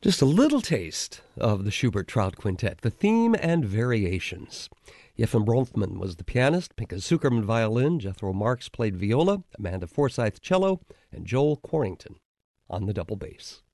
Just a little taste of the Schubert-Trout Quintet, the theme and variations. Yefim Bronfman was the pianist, Pinka Zuckerman violin, Jethro Marks played viola, Amanda Forsyth cello, and Joel Corrington on the double bass.